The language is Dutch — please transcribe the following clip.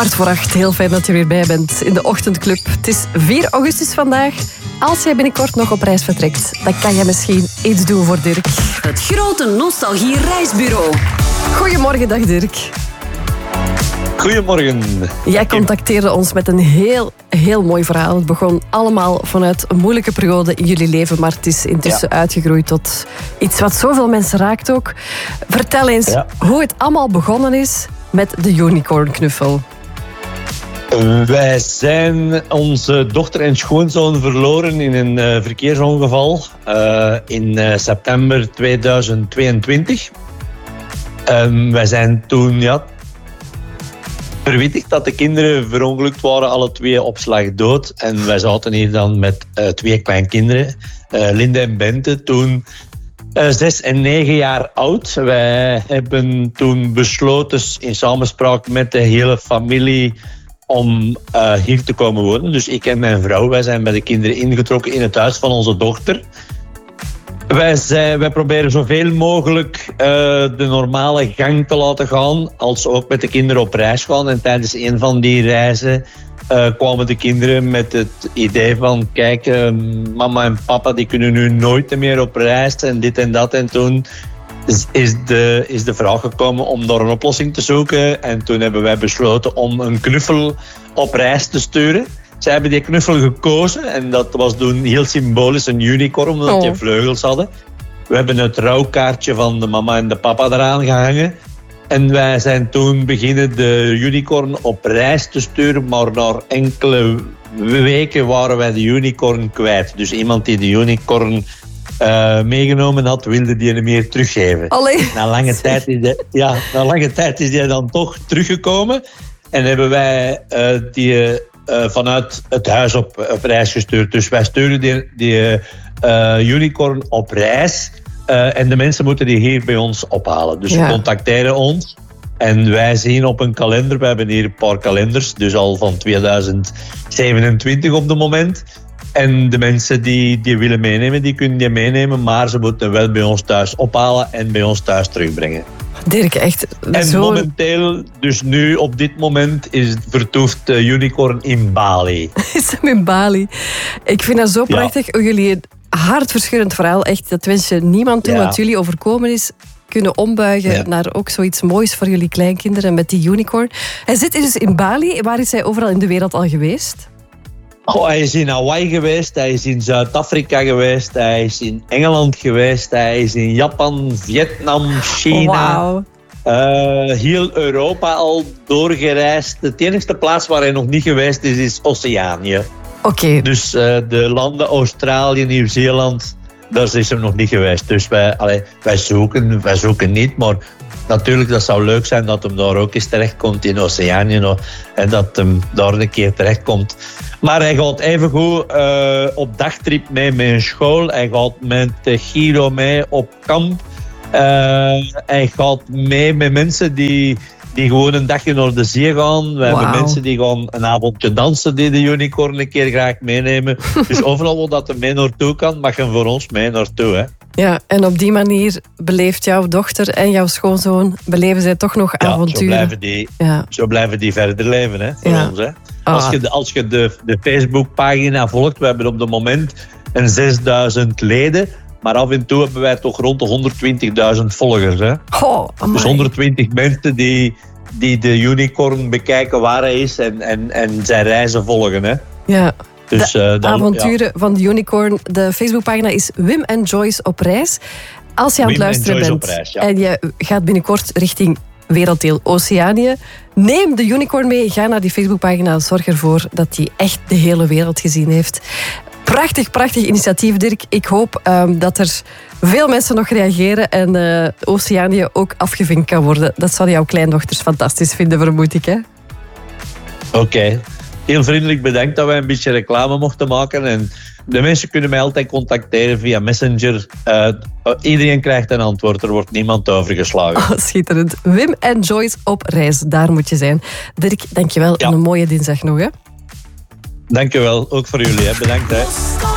7:15, heel fijn dat je weer bij bent in de Ochtendclub. Het is 4 augustus vandaag. Als jij binnenkort nog op reis vertrekt, dan kan je misschien iets doen voor Dirk. Het grote Nostalgie Reisbureau. Goedemorgen, dag Dirk. Goedemorgen. Jij contacteerde ons met een heel mooi verhaal. Het begon allemaal vanuit een moeilijke periode in jullie leven, maar het is intussen uitgegroeid tot iets wat zoveel mensen raakt ook. Vertel eens hoe het allemaal begonnen is met de unicornknuffel. Wij zijn onze dochter en schoonzoon verloren in een verkeersongeval in september 2022. Wij zijn toen verwittigd dat de kinderen verongelukt waren, alle twee op slag dood. En wij zaten hier dan met 2 kleinkinderen, Linde en Bente, toen 6 en 9 jaar oud. Wij hebben toen besloten in samenspraak met de hele familie om hier te komen wonen. Dus ik en mijn vrouw, wij zijn bij de kinderen ingetrokken in het huis van onze dochter. Wij proberen zoveel mogelijk de normale gang te laten gaan, als ook met de kinderen op reis gaan. En tijdens een van die reizen kwamen de kinderen met het idee van, kijk, mama en papa die kunnen nu nooit meer op reis en dit en dat. En toen is de vraag gekomen om daar een oplossing te zoeken. En toen hebben wij besloten om een knuffel op reis te sturen. Zij hebben die knuffel gekozen en dat was toen heel symbolisch een unicorn, omdat die vleugels hadden. We hebben het rouwkaartje van de mama en de papa eraan gehangen. En wij zijn toen beginnen de unicorn op reis te sturen, maar na enkele weken waren wij de unicorn kwijt. Dus iemand die de unicorn meegenomen had, wilde die hem meer teruggeven. Na lange tijd is die dan toch teruggekomen en hebben wij die vanuit het huis op reis gestuurd. Dus wij sturen die unicorn op reis en de mensen moeten die hier bij ons ophalen. Dus ze contacteren ons en wij zien op een kalender, we hebben hier een paar kalenders, dus al van 2027 op het moment. En de mensen die willen meenemen, die kunnen die meenemen, maar ze moeten wel bij ons thuis ophalen en bij ons thuis terugbrengen. Dirk, echt en zo... momenteel, dus nu op dit moment, vertoeft de unicorn in Bali. Is hem in Bali? Ik vind dat zo prachtig hoe jullie een hartverscheurend verhaal, echt, dat wens je niemand toe wat jullie overkomen is, kunnen ombuigen naar ook zoiets moois voor jullie kleinkinderen met die unicorn. Hij zit dus in Bali. Waar is hij overal in de wereld al geweest? Hij is in Hawaii geweest, hij is in Zuid-Afrika geweest, hij is in Engeland geweest, hij is in Japan, Vietnam, China. Heel Europa al doorgereisd. De enige plaats waar hij nog niet geweest is Oceanië. Oké. Dus de landen Australië, Nieuw-Zeeland, daar is hem nog niet geweest. Dus wij zoeken niet, maar natuurlijk, dat zou leuk zijn dat hem daar ook eens terechtkomt in Oceanië en dat hem daar een keer terechtkomt. Maar hij gaat evengoed op dagtrip mee met een school. Hij gaat met Giro mee op kamp. Hij gaat mee met mensen die gewoon een dagje naar de zee gaan. We hebben mensen die gaan een avondje dansen, die de unicorn een keer graag meenemen. Dus overal waar dat er mee naartoe kan, mag je voor ons mee naartoe. Hè? Ja, en op die manier beleeft jouw dochter en jouw schoonzoon, beleven zij toch nog avonturen. Zo blijven die verder leven, hè, voor ons. Hè. Als je de Facebookpagina volgt, we hebben op het moment 6000 leden, maar af en toe hebben wij toch rond de 120.000 volgers. Hè. Dus 120 mensen die de unicorn bekijken waar hij is en zijn reizen volgen. Hè. Ja. Dus, de avonturen van de unicorn. De Facebookpagina is Wim en Joyce op reis. Als je aan het luisteren bent en je gaat binnenkort richting werelddeel Oceanië, neem de unicorn mee, ga naar die Facebookpagina, zorg ervoor dat hij echt de hele wereld gezien heeft. Prachtig initiatief, Dirk. Ik hoop dat er veel mensen nog reageren en Oceanië ook afgevinkt kan worden. Dat zal jouw kleindochters fantastisch vinden, vermoed ik. Oké. Heel vriendelijk bedankt dat wij een beetje reclame mochten maken. En de mensen kunnen mij altijd contacteren via Messenger. Iedereen krijgt een antwoord. Er wordt niemand overgeslagen. Schitterend. Wim en Joyce op reis. Daar moet je zijn. Dirk, dankjewel. En een mooie dinsdag nog. Hè? Dankjewel. Ook voor jullie. Hè. Bedankt. Hè.